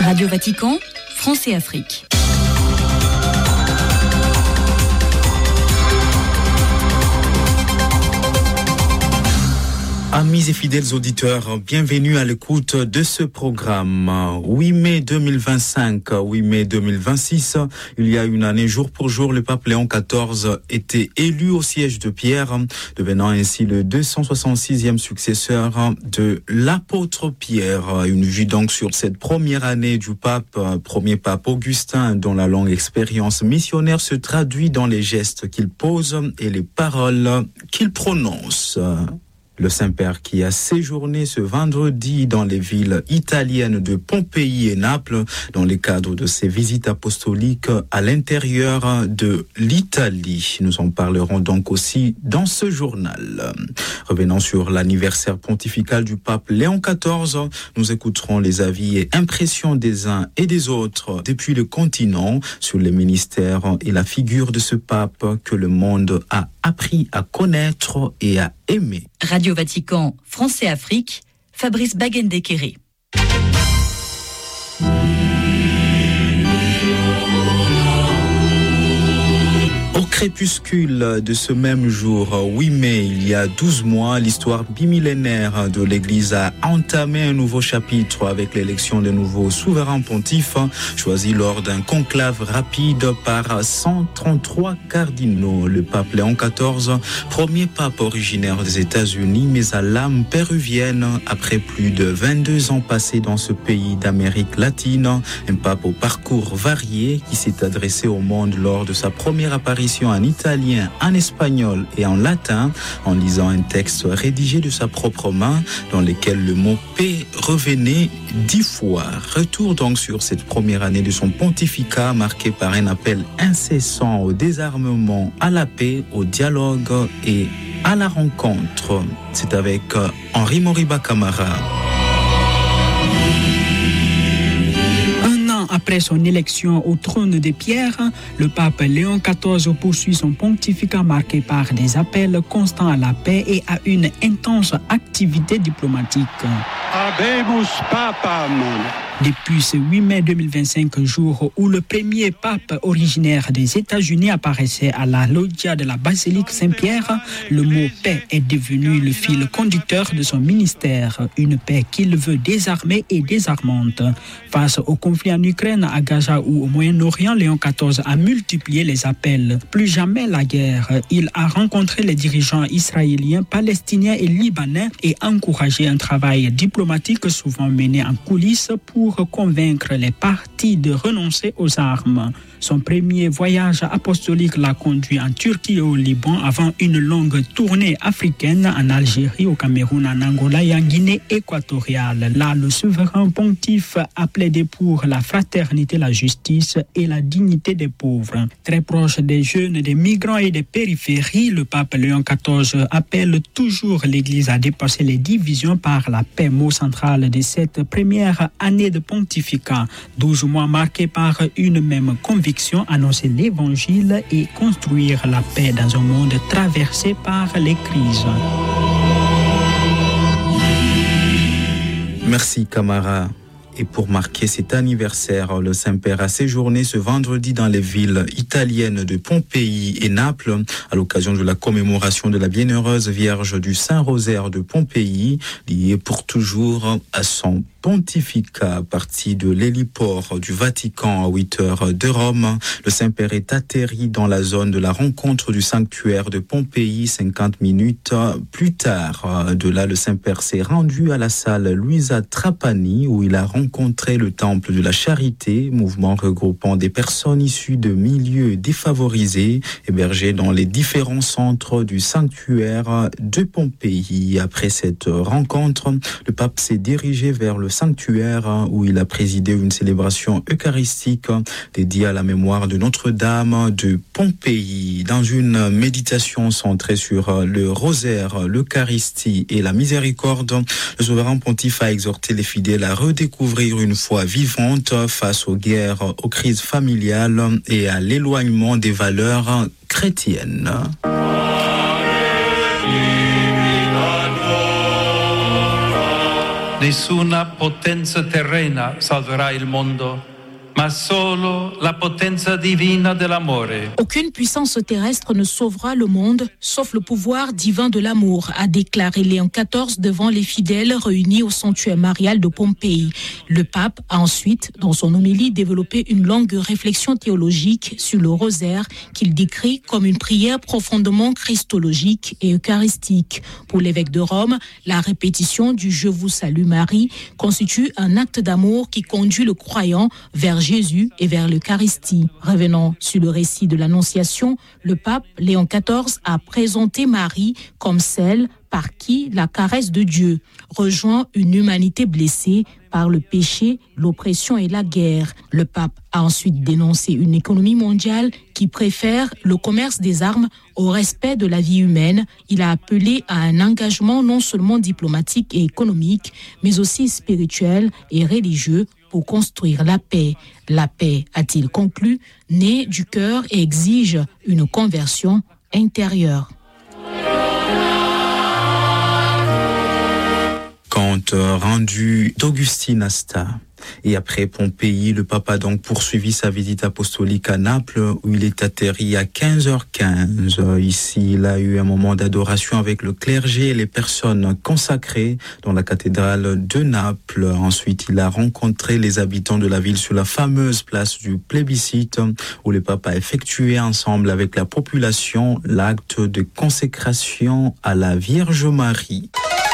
Radio Vatican, France et Afrique. Amis et fidèles auditeurs, bienvenue à l'écoute de ce programme. 8 mai 2025, 8 mai 2026, il y a une année, jour pour jour, le pape Léon XIV était élu au siège de Pierre, devenant ainsi le 266e successeur de l'apôtre Pierre. Une vue donc sur cette première année du pape, premier pape Augustin, dont la longue expérience missionnaire se traduit dans les gestes qu'il pose et les paroles qu'il prononce. Le Saint-Père qui a séjourné ce vendredi dans les villes italiennes de Pompéi et Naples dans le cadre de ses visites apostoliques à l'intérieur de l'Italie. Nous en parlerons donc aussi dans ce journal. Revenant sur l'anniversaire pontifical du pape Léon XIV, nous écouterons les avis et impressions des uns et des autres depuis le continent sur les ministères et la figure de ce pape que le monde a appris à connaître et à aimer. Radio Vatican, France et Afrique, Fabrice Baguendekere. Au crépuscule de ce même jour, 8 mai, il y a 12 mois, l'histoire bimillénaire de l'Église a entamé un nouveau chapitre avec l'élection de nouveaux souverains pontifes choisis lors d'un conclave rapide par 133 cardinaux. Le pape Léon XIV, premier pape originaire des États-Unis, mais à l'âme péruvienne après plus de 22 ans passés dans ce pays d'Amérique latine, un pape au parcours varié qui s'est adressé au monde lors de sa première apparition en italien, en espagnol et en latin, en lisant un texte rédigé de sa propre main dans lequel le mot paix revenait 10 fois. Retour donc sur cette première année de son pontificat marqué par un appel incessant au désarmement, à la paix, au dialogue et à la rencontre. C'est avec Henri Moriba Camara. Après son élection au trône de Pierre, le pape Léon XIV poursuit son pontificat marqué par des appels constants à la paix et à une intense activité diplomatique. Habemus Papam. Depuis ce 8 mai 2025, jour où le premier pape originaire des États-Unis apparaissait à la loggia de la basilique Saint-Pierre, le mot paix est devenu le fil conducteur de son ministère, une paix qu'il veut désarmer et désarmante. Face au conflit en Ukraine, à Gaza ou au Moyen-Orient, Léon XIV a multiplié les appels. Plus jamais la guerre. Il a rencontré les dirigeants israéliens, palestiniens et libanais et encouragé un travail diplomatique souvent mené en coulisses pour convaincre les partis de renoncer aux armes. Son premier voyage apostolique l'a conduit en Turquie et au Liban avant une longue tournée africaine en Algérie, au Cameroun, en Angola et en Guinée équatoriale. Là, le souverain pontife a plaidé pour la fraternité, la justice et la dignité des pauvres. Très proche des jeunes, des migrants et des périphéries, le pape Léon XIV appelle toujours l'Église à dépasser les divisions par la paix, mot central de cette première année de pontificat. 12 mois marqués par une même conviction, annoncer l'évangile et construire la paix dans un monde traversé par les crises. Merci Camara. Et pour marquer cet anniversaire, le Saint-Père a séjourné ce vendredi dans les villes italiennes de Pompéi et Naples à l'occasion de la commémoration de la Bienheureuse Vierge du Saint-Rosaire de Pompéi, liée pour toujours à son pontificat. Parti de l'héliport du Vatican à 8 heures de Rome, le Saint-Père est atterri dans la zone de la rencontre du sanctuaire de Pompéi 50 minutes plus tard. De là, le Saint-Père s'est rendu à la salle Luisa Trapani où il a rencontré le Temple de la Charité, mouvement regroupant des personnes issues de milieux défavorisés, hébergées dans les différents centres du sanctuaire de Pompéi. Après cette rencontre, le pape s'est dirigé vers le sanctuaire où il a présidé une célébration eucharistique dédiée à la mémoire de Notre-Dame de Pompéi. Dans une méditation centrée sur le rosaire, l'Eucharistie et la miséricorde, le souverain pontife a exhorté les fidèles à redécouvrir une foi vivante face aux guerres, aux crises familiales et à l'éloignement des valeurs chrétiennes. Nessuna potenza terrena salverà il mondo, ma solo la potenza divina dell'amore. Aucune puissance terrestre ne sauvera le monde, sauf le pouvoir divin de l'amour, a déclaré Léon XIV devant les fidèles réunis au sanctuaire marial de Pompéi. Le pape a ensuite, dans son homélie, développé une longue réflexion théologique sur le rosaire qu'il décrit comme une prière profondément christologique et eucharistique. Pour l'évêque de Rome, la répétition du « Je vous salue Marie » constitue un acte d'amour qui conduit le croyant vers Jésus et vers l'Eucharistie. Revenant sur le récit de l'Annonciation, le pape Léon XIV a présenté Marie comme celle par qui la caresse de Dieu rejoint une humanité blessée par le péché, l'oppression et la guerre. Le pape a ensuite dénoncé une économie mondiale qui préfère le commerce des armes au respect de la vie humaine. Il a appelé à un engagement non seulement diplomatique et économique, mais aussi spirituel et religieux pour construire la paix. La paix, a-t-il conclu, naît du cœur et exige une conversion intérieure. Compte rendu d'Augustine Asta. Et après Pompéi, le pape a donc poursuivi sa visite apostolique à Naples, où il est atterri à 15h15. Ici, il a eu un moment d'adoration avec le clergé et les personnes consacrées dans la cathédrale de Naples. Ensuite, il a rencontré les habitants de la ville sur la fameuse place du plébiscite, où le pape a effectué ensemble avec la population l'acte de consécration à la Vierge Marie.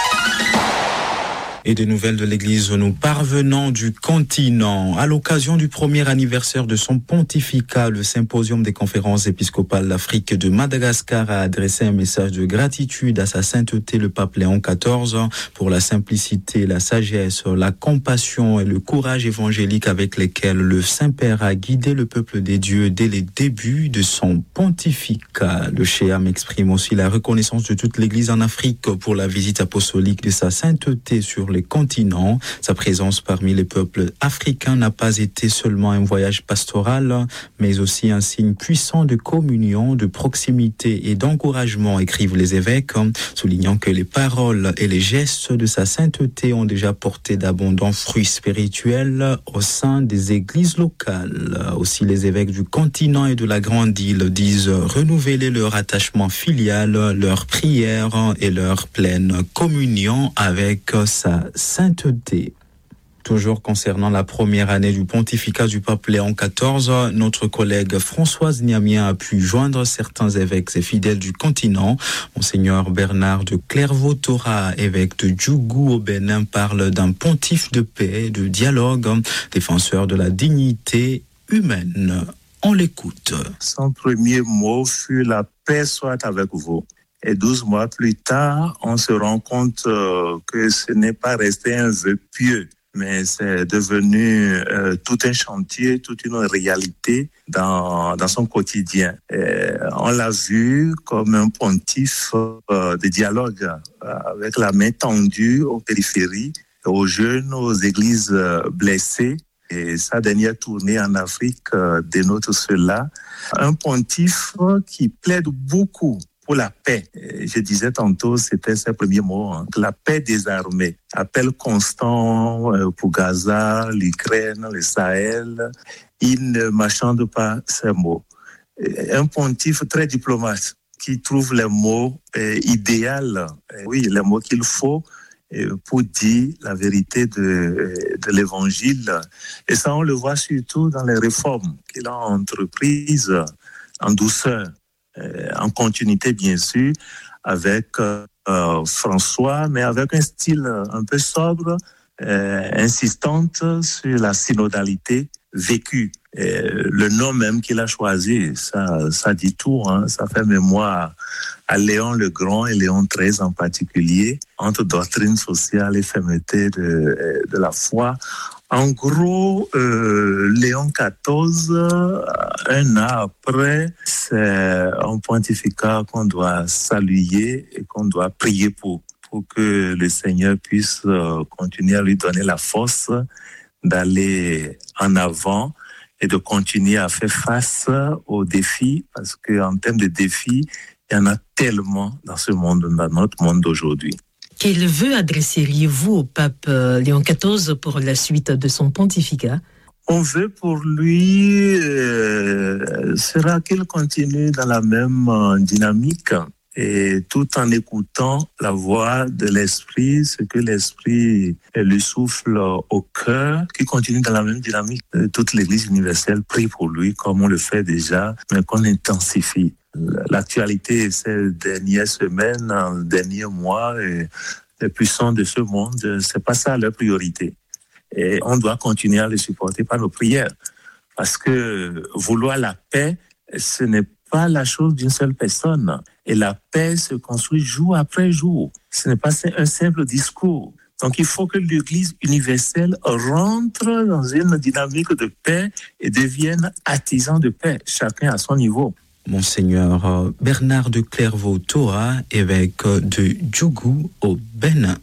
Et des nouvelles de l'Église nous parvenant du continent. À l'occasion du premier anniversaire de son pontificat, le symposium des conférences épiscopales d'Afrique de Madagascar a adressé un message de gratitude à sa sainteté le pape Léon XIV pour la simplicité, la sagesse, la compassion et le courage évangélique avec lesquels le Saint-Père a guidé le peuple des dieux dès les débuts de son pontificat. Le Chéam exprime aussi la reconnaissance de toute l'Église en Afrique pour la visite apostolique de sa sainteté sur les continents. Sa présence parmi les peuples africains n'a pas été seulement un voyage pastoral, mais aussi un signe puissant de communion, de proximité et d'encouragement, écrivent les évêques, soulignant que les paroles et les gestes de sa sainteté ont déjà porté d'abondants fruits spirituels au sein des églises locales. Aussi, les évêques du continent et de la Grande Île disent renouveler leur attachement filial, leur prière et leur pleine communion avec sa sainteté. Toujours concernant la première année du pontificat du pape Léon XIV, notre collègue Françoise Niamien a pu joindre certains évêques et fidèles du continent. Monseigneur Bernard de Clairvaux-Thora, évêque de Djougou au Bénin, parle d'un pontife de paix, de dialogue, défenseur de la dignité humaine. On l'écoute. Son premier mot fut « La paix soit avec vous ». Et 12 mois plus tard, on se rend compte que ce n'est pas resté un vœu pieux, mais c'est devenu tout un chantier, toute une réalité dans son quotidien. Et on l'a vu comme un pontife de dialogue, avec la main tendue aux périphéries, aux jeunes, aux églises blessées. Et sa dernière tournée en Afrique dénote cela. Un pontife qui plaide beaucoup pour la paix. Je disais tantôt, c'était ses premiers mots, la paix désarmée. Appel constant pour Gaza, l'Ukraine, le Sahel. Il ne marchande pas ces mots. Un pontife très diplomate qui trouve les mots idéaux, oui, les mots qu'il faut pour dire la vérité de l'évangile. Et ça, on le voit surtout dans les réformes qu'il a entreprises en douceur. En continuité bien sûr avec François, mais avec un style un peu sobre, insistante sur la synodalité vécue. Le nom même qu'il a choisi, ça dit tout, ça fait mémoire à Léon le Grand et Léon XIII en particulier, entre doctrine sociale et fermeté de la foi. En gros, Léon XIV, un an après, c'est un pontificat qu'on doit saluer et qu'on doit prier pour que le Seigneur puisse continuer à lui donner la force d'aller en avant et de continuer à faire face aux défis, parce qu'en termes de défis, il y en a tellement dans ce monde, dans notre monde d'aujourd'hui. Quel vœu adresseriez-vous au pape Léon XIV pour la suite de son pontificat? On veut pour lui sera qu'il continue dans la même dynamique et tout en écoutant la voix de l'Esprit, ce que l'Esprit lui souffle au cœur, qui continue dans la même dynamique. Toute l'Église universelle prie pour lui comme on le fait déjà, mais qu'on intensifie. L'actualité ces dernières semaines, derniers mois, et les puissants de ce monde, c'est pas ça leur priorité. Et on doit continuer à les supporter par nos prières. Parce que vouloir la paix, ce n'est pas la chose d'une seule personne. Et la paix se construit jour après jour. Ce n'est pas un simple discours. Donc il faut que l'Église universelle rentre dans une dynamique de paix et devienne artisan de paix, chacun à son niveau. Monseigneur Bernard de Clairvaux-Toa, évêque de Djougou au Bénin.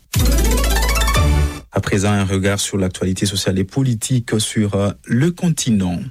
À présent, un regard sur l'actualité sociale et politique sur le continent.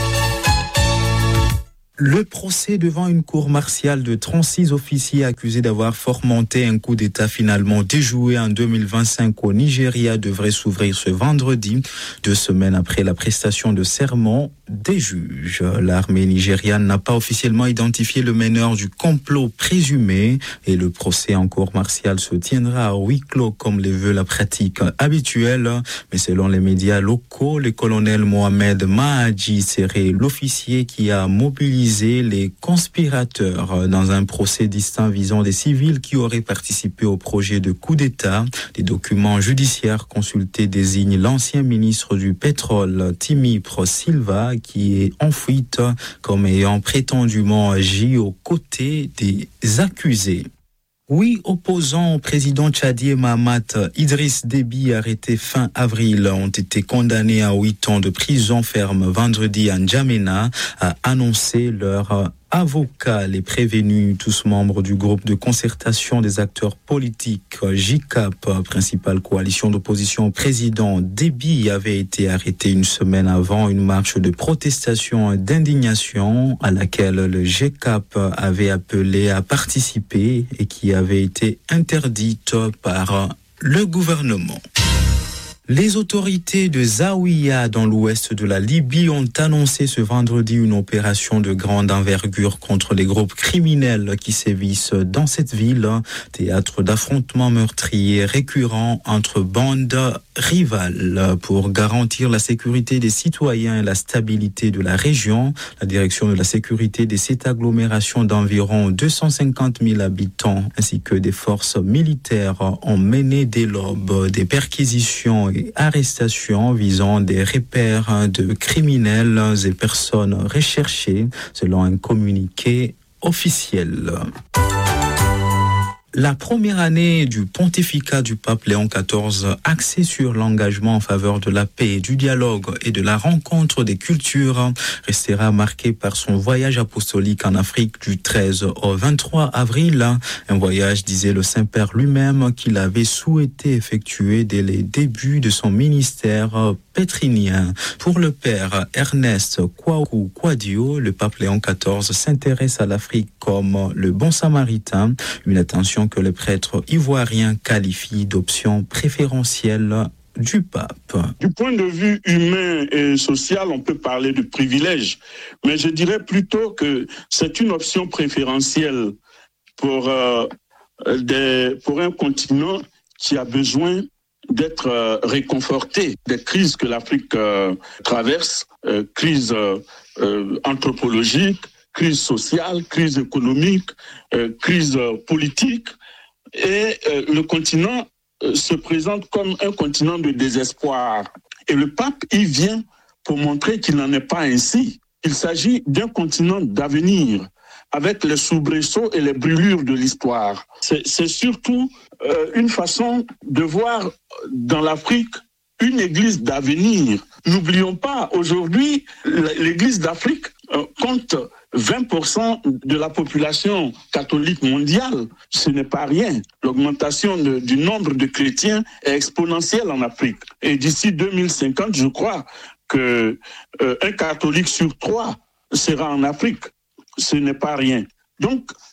Le procès devant une cour martiale de 36 officiers accusés d'avoir fomenté un coup d'État finalement déjoué en 2025 au Nigeria devrait s'ouvrir ce vendredi, 2 semaines après la prestation de serment des juges. L'armée nigériane n'a pas officiellement identifié le meneur du complot présumé et le procès en cour martiale se tiendra à huis clos comme le veut la pratique habituelle. Mais selon les médias locaux, le colonel Mohamed Mahadji serait l'officier qui a mobilisé les conspirateurs dans un procès distinct visant des civils qui auraient participé au projet de coup d'État. Les documents judiciaires consultés désignent l'ancien ministre du pétrole, Timi Pro-Silva, qui est en fuite comme ayant prétendument agi aux côtés des accusés. 8 opposants au président tchadien Mahamat Idriss Déby, arrêtés fin avril, ont été condamnés à 8 ans de prison ferme vendredi à N'Djamena, a annoncé leur avocat. Les prévenus, tous membres du groupe de concertation des acteurs politiques JICAP, principale coalition d'opposition au président Déby, avait été arrêté une semaine avant une marche de protestation et d'indignation à laquelle le JICAP avait appelé à participer et qui avait été interdite par le gouvernement. Les autorités de Zawiya, dans l'ouest de la Libye, ont annoncé ce vendredi une opération de grande envergure contre les groupes criminels qui sévissent dans cette ville, théâtre d'affrontements meurtriers récurrents entre bandes rivales. Pour garantir la sécurité des citoyens et la stabilité de la région, la direction de la sécurité de cette agglomération d'environ 250 000 habitants ainsi que des forces militaires ont mené dès l'aube des perquisitions et arrestations visant des repères de criminels et personnes recherchées, selon un communiqué officiel. La première année du pontificat du pape Léon XIV, axée sur l'engagement en faveur de la paix, du dialogue et de la rencontre des cultures, restera marquée par son voyage apostolique en Afrique du 13 au 23 avril. Un voyage, disait le Saint-Père lui-même, qu'il avait souhaité effectuer dès les débuts de son ministère pétrinien. Pour le père Ernest Kwaku Kwadio, le pape Léon XIV s'intéresse à l'Afrique comme le bon samaritain, une attention que les prêtres ivoiriens qualifient d'option préférentielle du pape. Du point de vue humain et social, on peut parler de privilège, mais je dirais plutôt que c'est une option préférentielle pour un continent qui a besoin d'être réconforté des crises que l'Afrique traverse, crise anthropologique, crise sociale, crise économique, crise politique. Et le continent se présente comme un continent de désespoir. Et le pape, il vient pour montrer qu'il n'en est pas ainsi. Il s'agit d'un continent d'avenir, avec les soubresauts et les brûlures de l'histoire. C'est surtout une façon de voir dans l'Afrique une église d'avenir. N'oublions pas, aujourd'hui, l'église d'Afrique compte 20% de la population catholique mondiale. Ce n'est pas rien. L'augmentation du nombre de chrétiens est exponentielle en Afrique. Et d'ici 2050, je crois qu'un catholique sur 3 sera en Afrique. Ce n'est pas rien. Donc,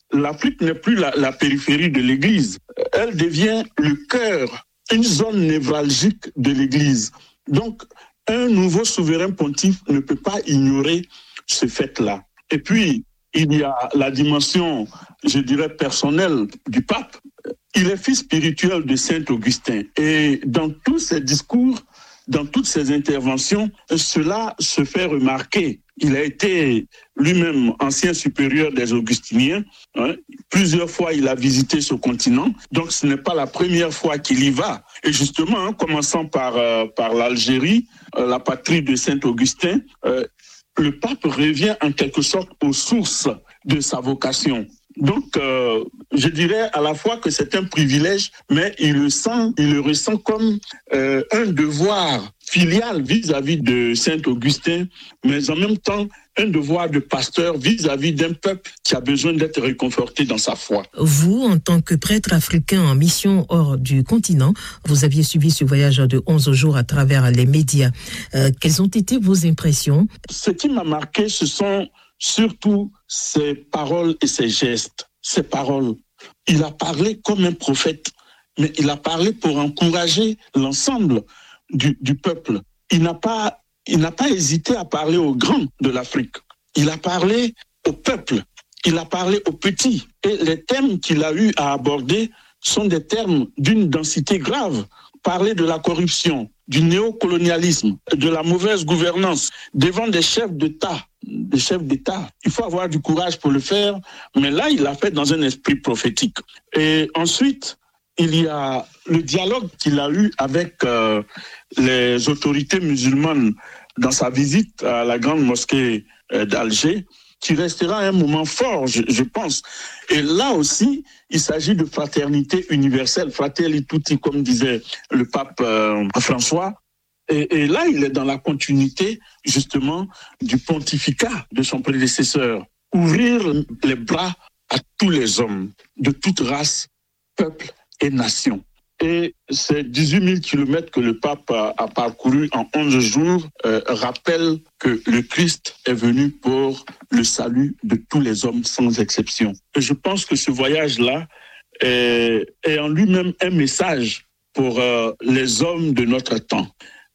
l'Afrique n'est plus la périphérie de l'Église. Elle devient le cœur, une zone névralgique de l'Église. Donc, un nouveau souverain pontife ne peut pas ignorer ce fait-là. Et puis, il y a la dimension, je dirais, personnelle du pape. Il est fils spirituel de Saint Augustin. Et dans tous ses discours, dans toutes ses interventions, cela se fait remarquer. Il a été lui-même ancien supérieur des Augustiniens. Plusieurs fois, il a visité ce continent. Donc, ce n'est pas la première fois qu'il y va. Et justement, commençant par l'Algérie, la patrie de Saint Augustin, le pape revient en quelque sorte aux sources de sa vocation. Donc, je dirais à la fois que c'est un privilège, mais il le ressent comme un devoir filial vis-à-vis de Saint Augustin, mais en même temps, un devoir de pasteur vis-à-vis d'un peuple qui a besoin d'être réconforté dans sa foi. Vous, en tant que prêtre africain en mission hors du continent, vous aviez suivi ce voyage de 11 jours à travers les médias. Quelles ont été vos impressions? Ce qui m'a marqué, ce sont surtout ses paroles et ses gestes. Ses paroles. Il a parlé comme un prophète, mais il a parlé pour encourager l'ensemble du peuple. Il n'a pas hésité à parler aux grands de l'Afrique. Il a parlé au peuple. Il a parlé aux petits. Et les thèmes qu'il a eu à aborder sont des termes d'une densité grave. Parler de la corruption, du néocolonialisme, de la mauvaise gouvernance devant des chefs d'État. Il faut avoir du courage pour le faire, mais là, il l'a fait dans un esprit prophétique. Et ensuite, il y a le dialogue qu'il a eu avec les autorités musulmanes dans sa visite à la grande mosquée d'Alger, qui restera un moment fort, je pense. Et là aussi, il s'agit de fraternité universelle, fratelli tutti, comme disait le pape François. Et là, il est dans la continuité, justement, du pontificat de son prédécesseur. Ouvrir les bras à tous les hommes, de toute race, peuple et nation. Et ces 18 000 kilomètres que le pape a parcouru en 11 jours rappellent que le Christ est venu pour le salut de tous les hommes sans exception. Et je pense que ce voyage-là est en lui-même un message pour les hommes de notre temps.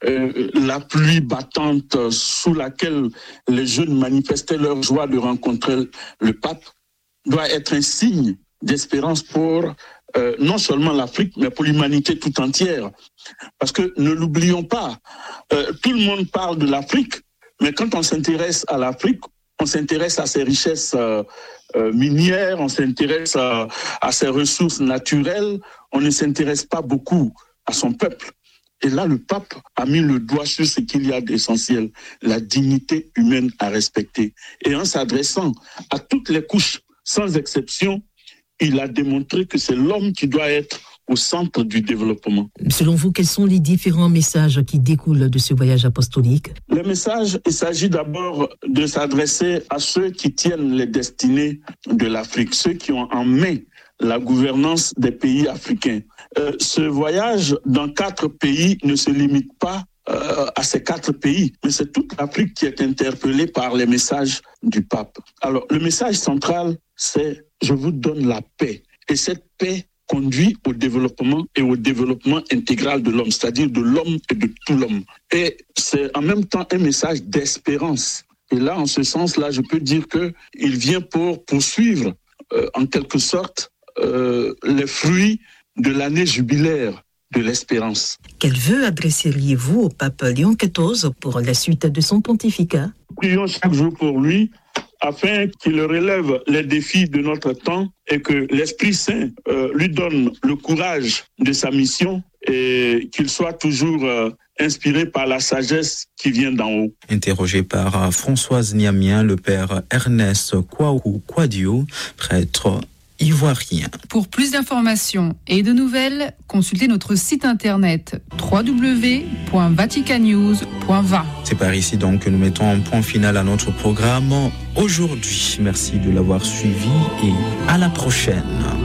La pluie battante sous laquelle les jeunes manifestaient leur joie de rencontrer le pape doit être un signe d'espérance pour non seulement l'Afrique, mais pour l'humanité tout entière. Parce que ne l'oublions pas, tout le monde parle de l'Afrique, mais quand on s'intéresse à l'Afrique, on s'intéresse à ses richesses minières, on s'intéresse à ses ressources naturelles, on ne s'intéresse pas beaucoup à son peuple. Et là, le pape a mis le doigt sur ce qu'il y a d'essentiel, la dignité humaine à respecter. Et en s'adressant à toutes les couches, sans exception, il a démontré que c'est l'homme qui doit être au centre du développement. Selon vous, quels sont les différents messages qui découlent de ce voyage apostolique? Les messages, il s'agit d'abord de s'adresser à ceux qui tiennent les destinées de l'Afrique, ceux qui ont en main la gouvernance des pays africains. Ce voyage dans 4 pays ne se limite pas à ces 4 pays, mais c'est toute l'Afrique qui est interpellée par les messages du pape. Alors, le message central, c'est « Je vous donne la paix ». Et cette paix conduit au développement et au développement intégral de l'homme, c'est-à-dire de l'homme et de tout l'homme. Et c'est en même temps un message d'espérance. Et là, en ce sens-là, je peux dire qu'il vient pour poursuivre, en quelque sorte, les fruits de l'année jubilaire de l'espérance. Quel vœu adresseriez-vous au pape Léon XIV pour la suite de son pontificat? Prions chaque jour pour lui, afin qu'il relève les défis de notre temps et que l'Esprit Saint lui donne le courage de sa mission et qu'il soit toujours inspiré par la sagesse qui vient d'en haut. Interrogé par Françoise Niamien, le père Ernest Kwadio, prêtre ivoirien. Pour plus d'informations et de nouvelles, consultez notre site internet www.vaticannews.va. C'est par ici donc que nous mettons un point final à notre programme aujourd'hui. Merci de l'avoir suivi et à la prochaine.